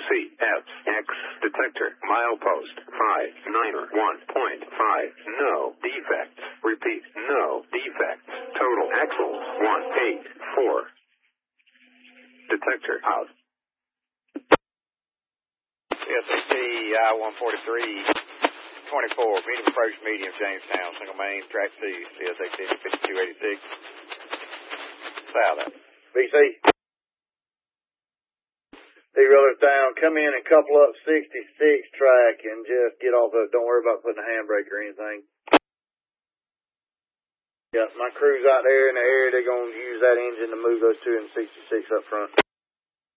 CSX detector milepost 591.5. No defects. Repeat, no defects. Total axles 184. Detector out. CSXT I-143, 24, medium approach, medium, Jamestown, single main, track C, CSXT 5286. South. BC. Deraillers down. Come in and couple up 66 track and just get off of it. Don't worry about putting a handbrake or anything. Yeah, my crew's out there in the area. They're going to use that engine to move those two in 66 up front.